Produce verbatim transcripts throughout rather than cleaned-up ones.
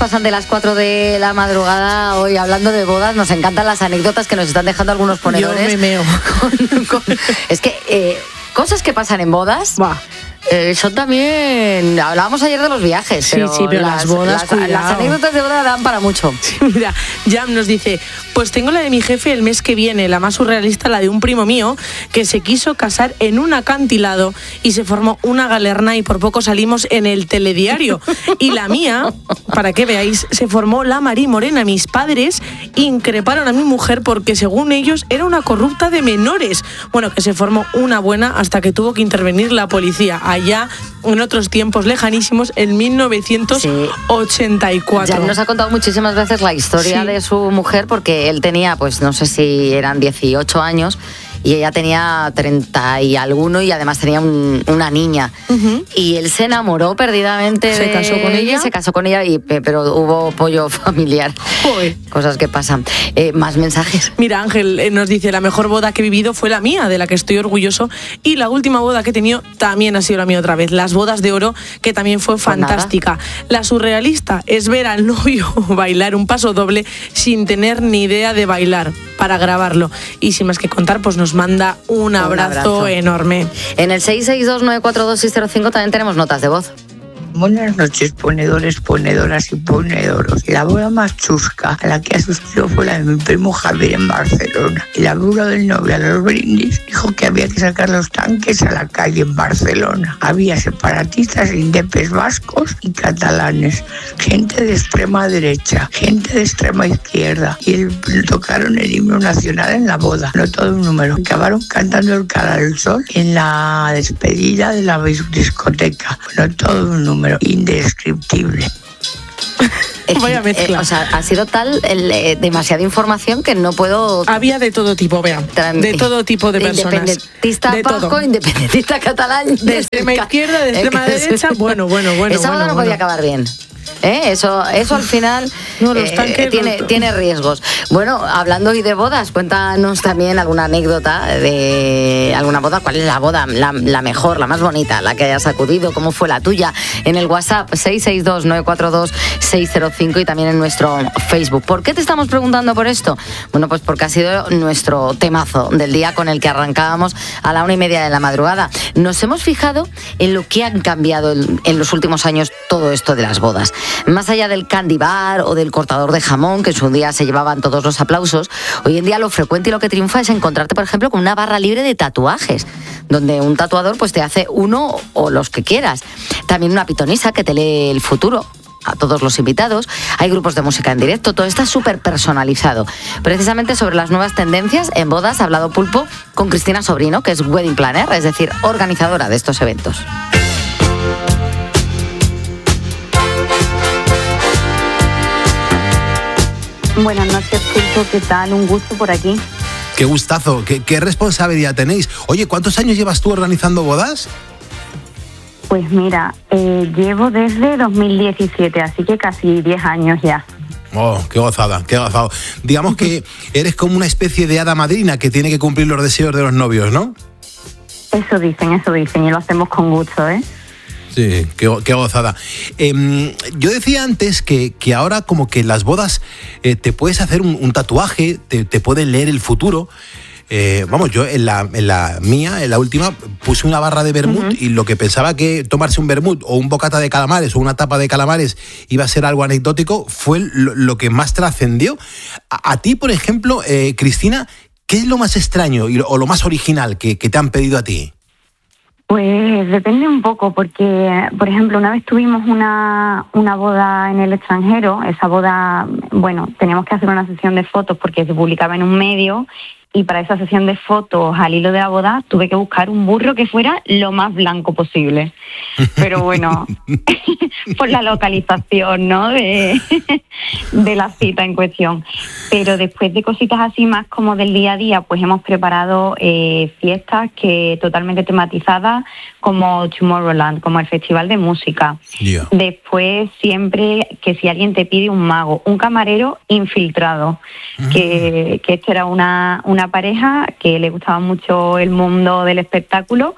pasan de las cuatro de la madrugada hoy hablando de bodas. Nos encantan las anécdotas que nos están dejando algunos ponedores. Yo me meo. Con, con, es que eh, cosas que pasan en bodas... Buah. Eh, son también, hablábamos ayer de los viajes, sí, pero, sí, pero las, las bodas, las, las anécdotas de boda dan para mucho. Sí, mira, Jam nos dice, pues tengo la de mi jefe el mes que viene, la más surrealista, la de un primo mío que se quiso casar en un acantilado y se formó una galerna y por poco salimos en el telediario. Y la mía, para que veáis, se formó la Mari Morena. Mis padres increparon a mi mujer porque según ellos era una corrupta de menores. Bueno, que se formó una buena hasta que tuvo que intervenir la policía. Allá en otros tiempos lejanísimos, en mil novecientos ochenta y cuatro. Ya nos ha contado muchísimas veces la historia sí. de su mujer, porque él tenía, pues no sé si eran dieciocho años, y ella tenía treinta y alguno, y además tenía un, una niña. Uh-huh. Y él se enamoró perdidamente. ¿Se de casó con ella? Se casó con ella, y, pero hubo pollo familiar. Joder. Cosas que pasan. Eh, más mensajes. Mira, Ángel eh, nos dice, la mejor boda que he vivido fue la mía, de la que estoy orgulloso, y la última boda que he tenido también ha sido la mía otra vez. Las bodas de oro, que también fue fantástica. Pues la surrealista es ver al novio bailar un paso doble sin tener ni idea de bailar, para grabarlo. Y sin más que contar, pues nos manda un abrazo, un abrazo enorme. En el seis seis dos nueve cuatro dos seis cero cinco también tenemos notas de voz. Buenas noches, ponedores, ponedoras y ponedoros. La boda más chusca a la que asistió fue la de mi primo Javier en Barcelona. Y la grúa del novio a los brindis dijo que había que sacar los tanques a la calle en Barcelona. Había separatistas, indepes vascos y catalanes, gente de extrema derecha, gente de extrema izquierda. Y el, tocaron el himno nacional en la boda, no todo un número. Acabaron cantando el Cara al Sol en la despedida de la discoteca, no todo un número. Indescriptible. Vaya mezcla. Eh, o sea, ha sido tal el, eh, demasiada información que no puedo... Había de todo tipo, vea. De todo tipo de personas. Independentista de vasco, todo. Independentista catalán. De extrema izquierda, de extrema derecha. Bueno, bueno, bueno. Esa boda bueno, no bueno. podía acabar bien. ¿Eh? Eso, eso al final no, los tanques, eh, tiene, los... tiene riesgos. Bueno, hablando hoy de bodas, cuéntanos también alguna anécdota de alguna boda. ¿Cuál es la boda, la, la mejor, la más bonita, la que hayas acudido? ¿Cómo fue la tuya? En el WhatsApp seis seis dos nueve cuatro dos seis cero cinco y también en nuestro Facebook. ¿Por qué te estamos preguntando por esto? Bueno, pues porque ha sido nuestro temazo del día con el que arrancábamos a la una y media de la madrugada. Nos hemos fijado en lo que han cambiado en los últimos años todo esto de las bodas. Más allá del candy bar o del cortador de jamón, que en su día se llevaban todos los aplausos, hoy en día lo frecuente y lo que triunfa es encontrarte, por ejemplo, con una barra libre de tatuajes, donde un tatuador pues te hace uno o los que quieras. También una pitonisa que te lee el futuro a todos los invitados. Hay grupos de música en directo, todo está súper personalizado. Precisamente sobre las nuevas tendencias en bodas ha hablado Pulpo con Cristina Sobrino, que es wedding planner, es decir, organizadora de estos eventos. Buenas noches, Pulpo, ¿qué tal? Un gusto por aquí. Qué gustazo, qué, qué responsabilidad tenéis. Oye, ¿cuántos años llevas tú organizando bodas? Pues mira, eh, llevo desde dos mil diecisiete, así que casi diez años ya. Oh, qué gozada, qué gozado. Digamos que eres como una especie de hada madrina que tiene que cumplir los deseos de los novios, ¿no? Eso dicen, eso dicen, y lo hacemos con gusto, ¿eh? Sí, qué, qué gozada. Eh, yo decía antes que, que ahora como que en las bodas eh, te puedes hacer un, un tatuaje, te, te pueden leer el futuro. Eh, vamos, yo en la, en la mía, en la última, puse una barra de vermut uh-huh. y lo que pensaba que tomarse un vermut o un bocata de calamares o una tapa de calamares iba a ser algo anecdótico, fue lo, lo que más trascendió. A, a ti, por ejemplo, eh, Cristina, ¿qué es lo más extraño y lo, o lo más original que, que te han pedido a ti? Pues depende un poco, porque, por ejemplo, una vez tuvimos una, una boda en el extranjero. Esa boda, bueno, teníamos que hacer una sesión de fotos porque se publicaba en un medio, y para esa sesión de fotos al hilo de la boda tuve que buscar un burro que fuera lo más blanco posible. Pero bueno, por la localización, ¿no?, de, de la cita en cuestión. Pero después de cositas así más como del día a día, pues hemos preparado eh, fiestas que totalmente tematizadas, como Tomorrowland, como el Festival de Música. Yeah. Después siempre que si alguien te pide un mago, un camarero infiltrado, uh-huh. que, que esto era una, una pareja que le gustaba mucho el mundo del espectáculo,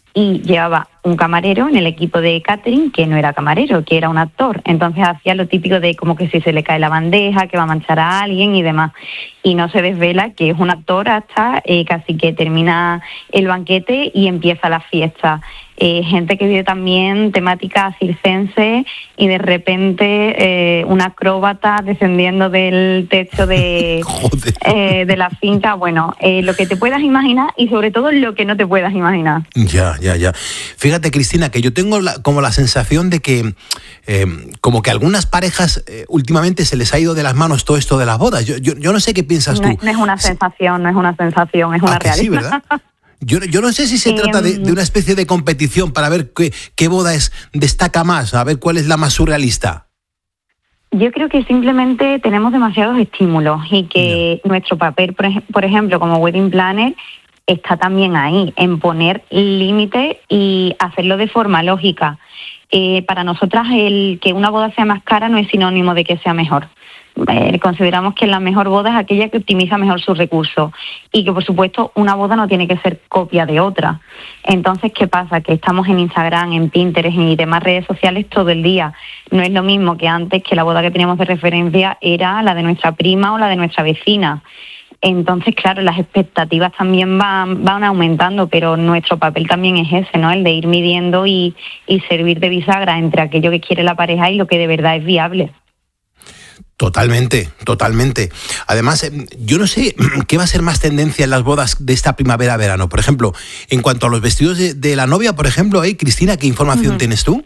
y llevaba un camarero en el equipo de catering que no era camarero, que era un actor. Entonces hacía lo típico de como que si se le cae la bandeja, que va a manchar a alguien y demás. Y no se desvela que es un actor hasta eh, casi que termina el banquete y empieza la fiesta. Eh, gente que vive también temática circense y de repente eh, una acróbata descendiendo del techo de, eh, de la finca. Bueno, eh, lo que te puedas imaginar y sobre todo lo que no te puedas imaginar. Ya, ya, ya. Fíjate, Cristina, que yo tengo la, como la sensación de que eh, como que a algunas parejas eh, últimamente se les ha ido de las manos todo esto de las bodas. Yo, yo, yo no sé qué piensas no, tú. No es una sensación, no es una sensación, es una realidad. Sí, ¿verdad? Yo, yo no sé si se trata de, de una especie de competición para ver qué, qué boda es, destaca más, a ver cuál es la más surrealista. Yo creo que simplemente tenemos demasiados estímulos y que no. nuestro papel, por, ej- por ejemplo, como wedding planner, está también ahí, en poner límites y hacerlo de forma lógica. Eh, para nosotras el que una boda sea más cara no es sinónimo de que sea mejor. Eh, consideramos que la mejor boda es aquella que optimiza mejor sus recursos y que, por supuesto, una boda no tiene que ser copia de otra. Entonces, ¿qué pasa? Que estamos en Instagram, en Pinterest y demás redes sociales todo el día. No es lo mismo que antes, que la boda que teníamos de referencia era la de nuestra prima o la de nuestra vecina. Entonces, claro, las expectativas también van, van aumentando, pero nuestro papel también es ese, ¿no? El de ir midiendo y, y servir de bisagra entre aquello que quiere la pareja y lo que de verdad es viable. Totalmente, totalmente. Además, yo no sé qué va a ser más tendencia en las bodas de esta primavera-verano. Por ejemplo, en cuanto a los vestidos de, de la novia, por ejemplo, ¿eh? Cristina, ¿qué información uh-huh. tienes tú?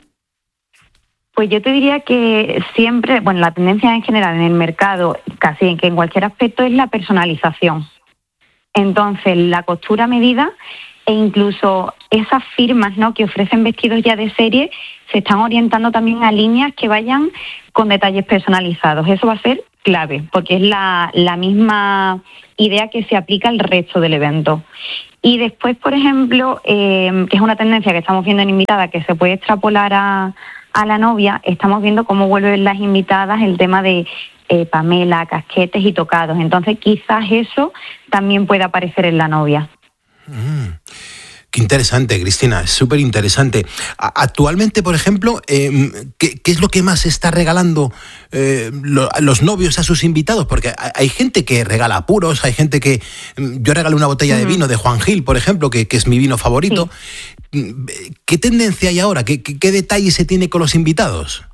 Pues yo te diría que siempre, bueno, la tendencia en general en el mercado, casi en que en cualquier aspecto, es la personalización. Entonces, la costura a medida e incluso esas firmas, ¿no?, que ofrecen vestidos ya de serie, se están orientando también a líneas que vayan con detalles personalizados. Eso va a ser clave, porque es la, la misma idea que se aplica al resto del evento. Y después, por ejemplo, eh, que es una tendencia que estamos viendo en invitada, que se puede extrapolar a, a la novia, estamos viendo cómo vuelven las invitadas el tema de eh, Pamela, casquetes y tocados. Entonces, quizás eso también pueda aparecer en la novia. Mm. Qué interesante, Cristina, es súper interesante. Actualmente, por ejemplo, eh, ¿qué, ¿qué es lo que más se está regalando eh, lo, los novios a sus invitados? Porque hay gente que regala puros, hay gente que... Yo regalé una botella uh-huh. de vino de Juan Gil, por ejemplo, que, que es mi vino favorito. Sí. ¿Qué tendencia hay ahora? ¿Qué, qué, qué detalle se tiene con los invitados?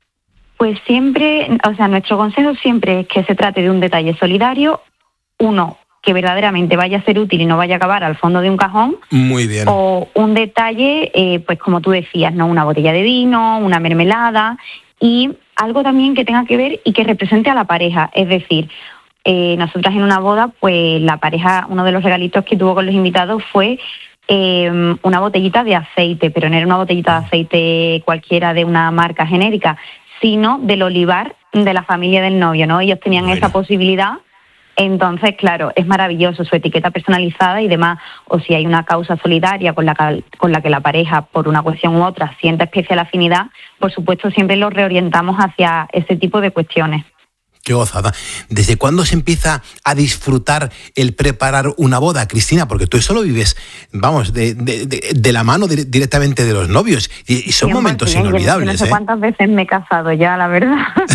Pues siempre, o sea, nuestro consejo siempre es que se trate de un detalle solidario, uno, que verdaderamente vaya a ser útil y no vaya a acabar al fondo de un cajón. Muy bien. O un detalle, eh, pues como tú decías, ¿no? Una botella de vino, una mermelada y algo también que tenga que ver y que represente a la pareja. Es decir, eh, nosotras en una boda, pues la pareja, uno de los regalitos que tuvo con los invitados fue eh, una botellita de aceite, pero no era una botellita de aceite cualquiera de una marca genérica, sino del olivar de la familia del novio, ¿no? Ellos tenían bueno. esa posibilidad. Entonces, claro, es maravilloso su etiqueta personalizada y demás, o si hay una causa solidaria con la, con la que la pareja, por una cuestión u otra, sienta especial afinidad, por supuesto siempre lo reorientamos hacia ese tipo de cuestiones. Qué gozada. ¿Desde cuándo se empieza a disfrutar el preparar una boda, Cristina? Porque tú eso lo vives, vamos, de, de, de, de la mano de, directamente de los novios. Y, y son momentos bien, inolvidables. Yo no sé ¿eh? cuántas veces me he casado ya, la verdad.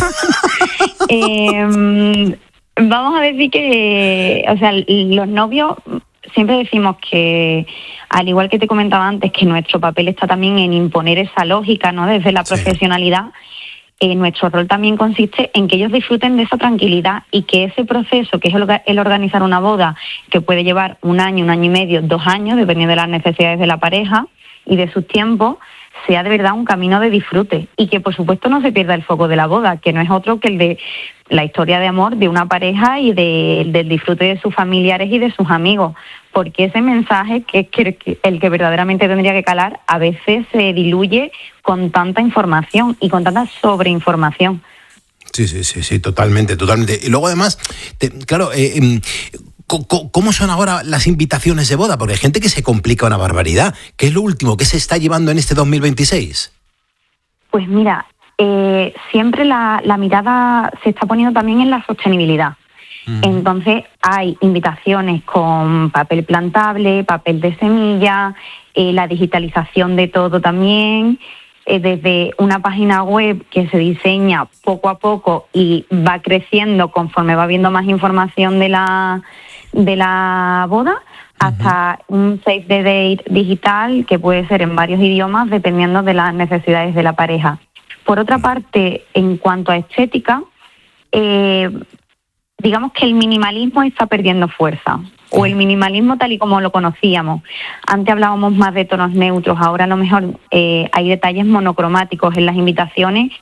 eh, Vamos a decir que, o sea, los novios, siempre decimos que, al igual que te comentaba antes, que nuestro papel está también en imponer esa lógica, ¿no? Desde la sí. profesionalidad, eh, nuestro rol también consiste en que ellos disfruten de esa tranquilidad y que ese proceso, que es el organizar una boda, que puede llevar un año, un año y medio, dos años, dependiendo de las necesidades de la pareja y de sus tiempos, sea de verdad un camino de disfrute y que por supuesto no se pierda el foco de la boda, que no es otro que el de la historia de amor de una pareja y de, del disfrute de sus familiares y de sus amigos, porque ese mensaje que es que el que verdaderamente tendría que calar a veces se diluye con tanta información y con tanta sobreinformación. Sí, sí, sí, sí, totalmente, totalmente. Y luego además, te, claro, eh, eh, ¿cómo son ahora las invitaciones de boda? Porque hay gente que se complica una barbaridad. ¿Qué es lo último que se está llevando en este dos mil veintiséis? Pues mira, eh, siempre la, la mirada se está poniendo también en la sostenibilidad. Uh-huh. Entonces hay invitaciones con papel plantable, papel de semilla, eh, la digitalización de todo también, eh, desde una página web que se diseña poco a poco y va creciendo conforme va viendo más información de la, de la boda, hasta un save the date digital que puede ser en varios idiomas dependiendo de las necesidades de la pareja. Por otra parte, en cuanto a estética, eh, digamos que el minimalismo está perdiendo fuerza, o el minimalismo tal y como lo conocíamos. Antes hablábamos más de tonos neutros, ahora a lo mejor eh, hay detalles monocromáticos en las invitaciones,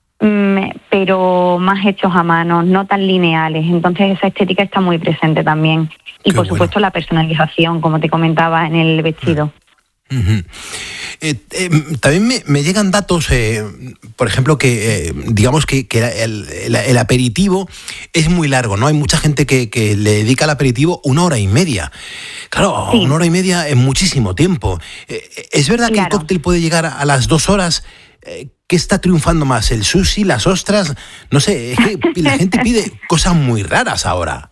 pero más hechos a mano, no tan lineales. Entonces esa estética está muy presente también. Y Qué por bueno. supuesto la personalización, como te comentaba, en el vestido. Uh-huh. Eh, eh, también me, me llegan datos, eh, por ejemplo, que eh, digamos que, que el, el, el aperitivo es muy largo, ¿no? Hay mucha gente que, que le dedica al aperitivo una hora y media. Claro, sí. una hora y media es muchísimo tiempo. Eh, ¿Es verdad claro. que el cóctel puede llegar a las dos horas? Eh, ¿Qué está triunfando más? ¿El sushi, las ostras? No sé, es que la gente pide cosas muy raras ahora.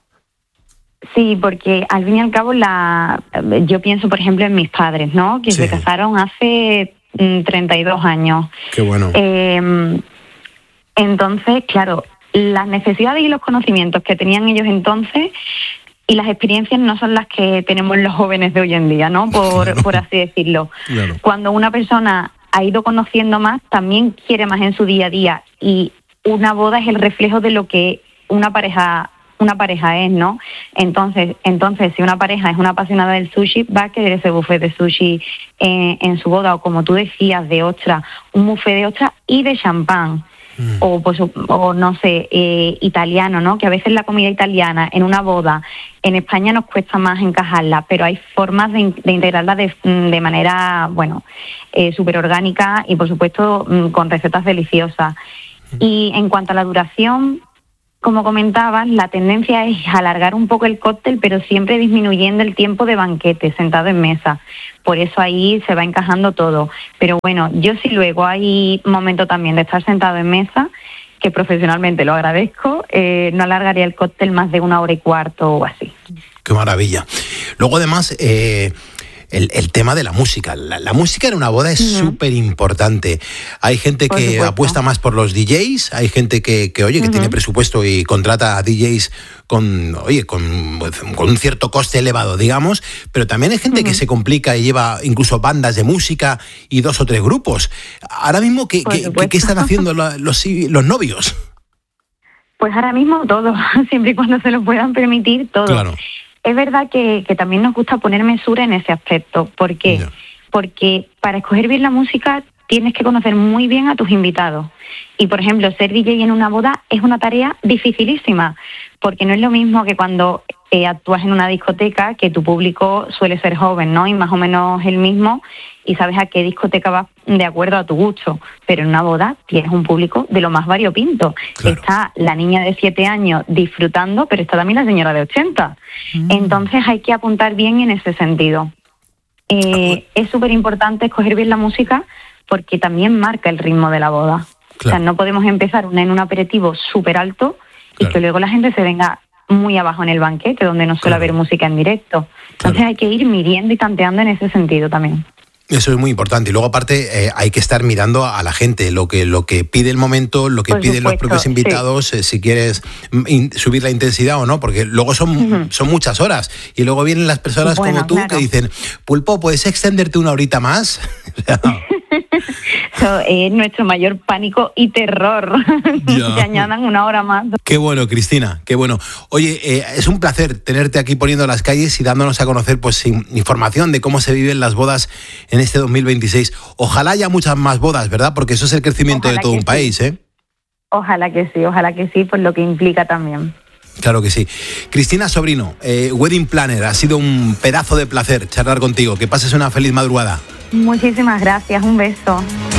Sí, porque al fin y al cabo la, yo pienso, por ejemplo, en mis padres, ¿no? Que sí. se casaron hace mm, treinta y dos años. Qué bueno. Eh, entonces, claro, las necesidades y los conocimientos que tenían ellos entonces y las experiencias no son las que tenemos los jóvenes de hoy en día, ¿no? Por, claro. por así decirlo. Claro. Cuando una persona ha ido conociendo más, también quiere más en su día a día, y una boda es el reflejo de lo que una pareja una pareja es, ¿no? Entonces, entonces si una pareja es una apasionada del sushi, va a querer ese buffet de sushi en, en su boda, o como tú decías, de ostra, un buffet de ostra y de champán. Mm. O, pues, o no sé, eh, italiano, ¿no? Que a veces la comida italiana en una boda en España nos cuesta más encajarla, pero hay formas de, de integrarla de, de manera, bueno, eh, súper orgánica y, por supuesto, con recetas deliciosas. Mm. Y en cuanto a la duración, como comentabas, la tendencia es alargar un poco el cóctel, pero siempre disminuyendo el tiempo de banquete sentado en mesa. Por eso ahí se va encajando todo. Pero bueno, yo sí luego hay momento también de estar sentado en mesa, que profesionalmente lo agradezco, eh, no alargaría el cóctel más de una hora y cuarto o así. ¡Qué maravilla! Luego además... Eh... El, el tema de la música. La, la música en una boda es súper uh-huh. importante. Hay gente por que supuesto. apuesta más por los D Js, hay gente que, que oye, que uh-huh. tiene presupuesto y contrata a D Js con, oye, con, con un cierto coste elevado, digamos, pero también hay gente uh-huh. que se complica y lleva incluso bandas de música y dos o tres grupos. Ahora mismo, ¿qué, qué, qué están haciendo los, los, los novios? Pues ahora mismo todo, siempre y cuando se lo puedan permitir, todo. Claro. Es verdad que, que también nos gusta poner mesura en ese aspecto. ¿Por qué? Yeah. Porque para escoger bien la música tienes que conocer muy bien a tus invitados. Y, por ejemplo, ser D J en una boda es una tarea dificilísima, porque no es lo mismo que cuando eh, actúas en una discoteca, que tu público suele ser joven, ¿no? Y más o menos el mismo, y sabes a qué discoteca vas de acuerdo a tu gusto. Pero en una boda tienes un público de lo más variopinto. Claro. Está la niña de siete años disfrutando, pero está también la señora de ochenta. Mm. Entonces hay que apuntar bien en ese sentido. Eh, es súper importante escoger bien la música porque también marca el ritmo de la boda. Claro. O sea, no podemos empezar una, en un aperitivo súper alto y claro. que luego la gente se venga muy abajo en el banquete, donde no suele claro. haber música en directo. Entonces claro. hay que ir midiendo y tanteando en ese sentido también. Eso es muy importante. Y luego, aparte, eh, hay que estar mirando a la gente, lo que lo que pide el momento, lo que Por piden supuesto, los propios invitados, sí. eh, si quieres in, subir la intensidad o no, porque luego son, uh-huh. son muchas horas. Y luego vienen las personas bueno, como tú claro. que dicen, Pulpo, ¿puedes extenderte una horita más? Eso es nuestro mayor pánico y terror, ya. que añadan una hora más. Qué bueno, Cristina, qué bueno. Oye, eh, es un placer tenerte aquí poniendo las calles y dándonos a conocer pues información de cómo se viven las bodas en este dos mil veintiséis. Ojalá haya muchas más bodas, ¿verdad? Porque eso es el crecimiento ojalá de todo un sí. país, ¿eh? Ojalá que sí, ojalá que sí, por lo que implica también. Claro que sí. Cristina Sobrino, eh, Wedding Planner, ha sido un pedazo de placer charlar contigo. Que pases una feliz madrugada. Muchísimas gracias, un beso.